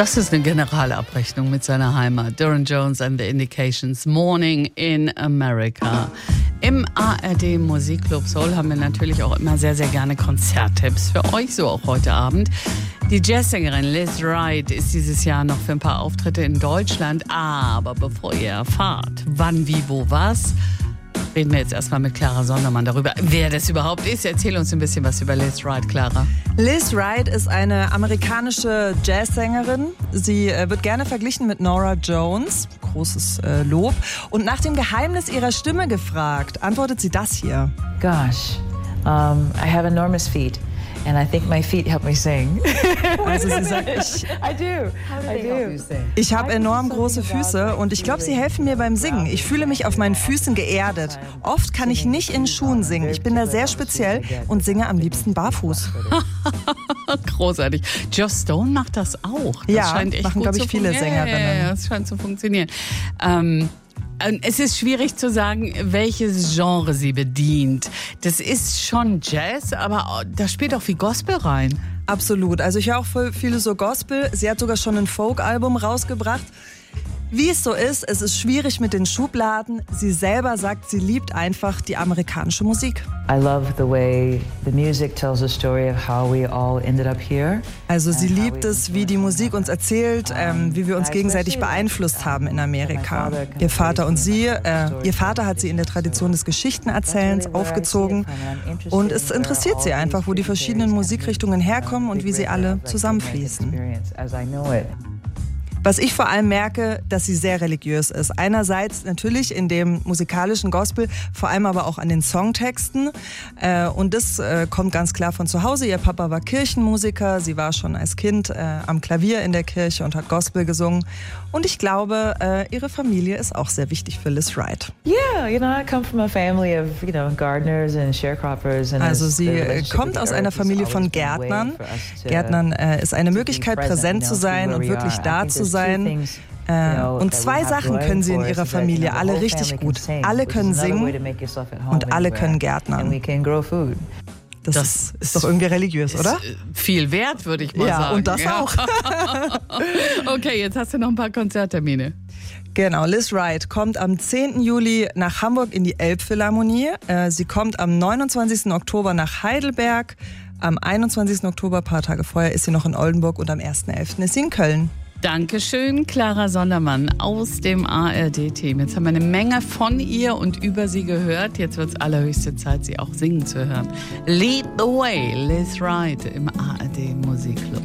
Das ist eine Generalabrechnung mit seiner Heimat. Durran Jones and the Indications, Morning in America. Im ARD Musikclub Soul haben wir natürlich auch immer sehr, sehr gerne Konzerttipps für euch, so auch heute Abend. Die Jazzsängerin Liz Wright ist dieses Jahr noch für ein paar Auftritte in Deutschland. Aber bevor ihr erfahrt, wann, wie, wo, was, reden wir jetzt erstmal mit Clara Sondermann darüber, wer das überhaupt ist. Erzähl uns ein bisschen was über Liz Wright, Clara. Liz Wright ist eine amerikanische Jazzsängerin. Sie wird gerne verglichen mit Norah Jones. Großes Lob. Und nach dem Geheimnis ihrer Stimme gefragt, antwortet sie das hier. Gosh, I have enormous feet. And I think my feet help me sing. Also sie sagt, ich habe enorm große Füße und ich glaube, sie helfen mir beim Singen. Ich fühle mich auf meinen Füßen geerdet. Oft kann ich nicht in Schuhen singen. Ich bin da sehr speziell und singe am liebsten barfuß. Großartig. Joss Stone macht das auch. Das ja, scheint echt machen, gut glaube ich, zu viele Sängerinnen. Ja, das scheint zu funktionieren. Es ist schwierig zu sagen, welches Genre sie bedient. Das ist schon Jazz, aber da spielt auch viel Gospel rein. Absolut. Also ich höre auch viele so Gospel. Sie hat sogar schon ein Folk-Album rausgebracht. Wie es so ist, es ist schwierig mit den Schubladen. Sie selber sagt, sie liebt einfach die amerikanische Musik. I love the way the music tells the story of how we all ended up here. Also sie liebt es, wie die Musik uns erzählt, wie wir uns gegenseitig beeinflusst haben in Amerika. Ihr Vater und sie, ihr Vater hat sie in der Tradition des Geschichtenerzählens aufgezogen. Und es interessiert sie einfach, wo die verschiedenen Musikrichtungen herkommen und wie sie alle zusammenfließen. Was ich vor allem merke, dass sie sehr religiös ist. Einerseits natürlich in dem musikalischen Gospel, vor allem aber auch an den Songtexten. Und das kommt ganz klar von zu Hause. Ihr Papa war Kirchenmusiker. Sie war schon als Kind am Klavier in der Kirche und hat Gospel gesungen. Und ich glaube, ihre Familie ist auch sehr wichtig für Liz Wright. Yeah, I come from a family of, gardeners and sharecroppers. Also sie kommt aus einer Familie von Gärtnern. Gärtnern ist eine Möglichkeit, präsent zu sein und wirklich da zu sein. Und zwei Sachen können sie in ihrer Familie alle richtig gut. Alle können singen und alle können gärtnern. Das ist doch irgendwie religiös, oder? Viel wert, würde ich mal sagen. Ja, und das auch. Okay, jetzt hast du noch ein paar Konzerttermine. Genau, Liz Wright kommt am 10. Juli nach Hamburg in die Elbphilharmonie. Sie kommt am 29. Oktober nach Heidelberg. Am 21. Oktober, ein paar Tage vorher, ist sie noch in Oldenburg und am 1.11. ist sie in Köln. Dankeschön, Clara Sondermann aus dem ARD-Team. Jetzt haben wir eine Menge von ihr und über sie gehört. Jetzt wird es allerhöchste Zeit, sie auch singen zu hören. Lead the Way, Liz Wright im ARD Musikclub.